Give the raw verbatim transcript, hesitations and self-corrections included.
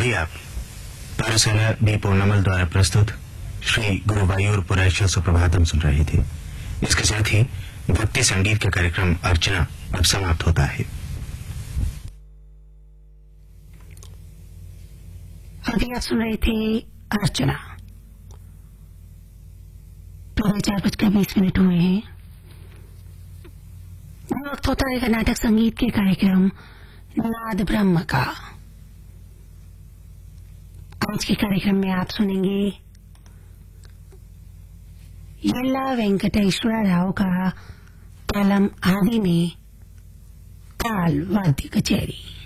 अभी आप पारसाला बी पूर्णमल द्वारा प्रस्तुत श्री गुरुवायूर पुरायश सुप्रभातम सुन रहे थे। इसके साथ ही भक्ति संगीत का कार्यक्रम अर्चना अब समाप्त होता है। अभी आप सुन रहे थे अर्चना। पूरे चार बजकर बीस मिनट हुए हैं। वक्त होता है कर्नाटक संगीत के कार्यक्रम नाद ब्रह्म का। आज के कार्यक्रम में आप सुनेंगे यल्ला वेंकटेश्वर राव का तालम आदि में ताल वाद्य कचेरी।